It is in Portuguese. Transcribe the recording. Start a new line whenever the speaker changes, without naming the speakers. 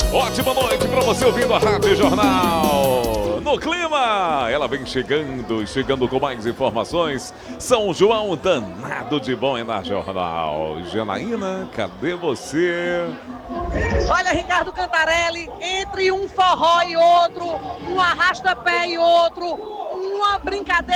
Ótima noite para você ouvindo a Rádio Jornal. No clima, ela vem chegando com mais informações. São João danado de bom na Jornal. Janaína, cadê você?
Olha, Ricardo Cantarelli, entre um forró e outro, um arrasta-pé e outro, uma brincadeira